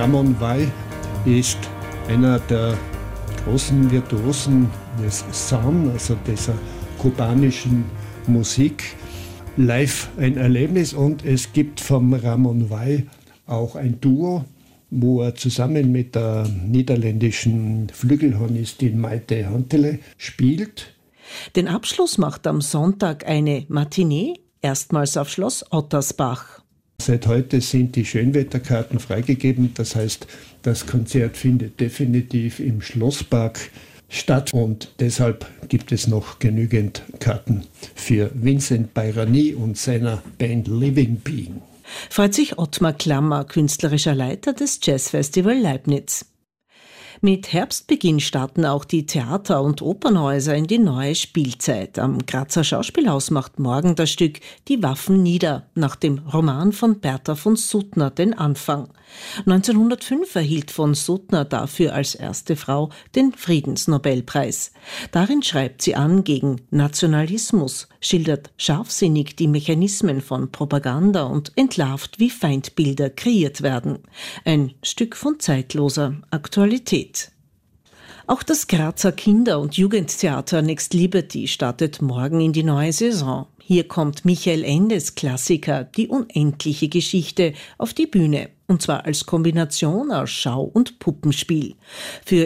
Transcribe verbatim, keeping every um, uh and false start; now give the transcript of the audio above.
Ramon Vall ist einer der großen Virtuosen des Son, also dieser kubanischen Musik. Live ein Erlebnis, und es gibt vom Ramon Vall auch ein Duo, wo er zusammen mit der niederländischen Flügelhornistin Maite Huntelaar spielt. Den Abschluss macht am Sonntag eine Matinee, erstmals auf Schloss Ottersbach. Seit heute sind die Schönwetterkarten freigegeben, das heißt, das Konzert findet definitiv im Schlosspark statt, und deshalb gibt es noch genügend Karten für Vincent Bayrani und seiner Band Living Being. Freut sich Ottmar Klammer, künstlerischer Leiter des Jazzfestival Leibniz. Mit Herbstbeginn starten auch die Theater- und Opernhäuser in die neue Spielzeit. Am Grazer Schauspielhaus macht morgen das Stück Die Waffen nieder, nach dem Roman von Bertha von Suttner den Anfang. neunzehnhundertfünf erhielt von Suttner dafür als erste Frau den Friedensnobelpreis. Darin schreibt sie an gegen Nationalismus, schildert scharfsinnig die Mechanismen von Propaganda und entlarvt, wie Feindbilder kreiert werden. Ein Stück von zeitloser Aktualität. Auch das Grazer Kinder- und Jugendtheater Next Liberty startet morgen in die neue Saison. Hier kommt Michael Endes Klassiker Die unendliche Geschichte auf die Bühne, und zwar als Kombination aus Schau- und Puppenspiel. Für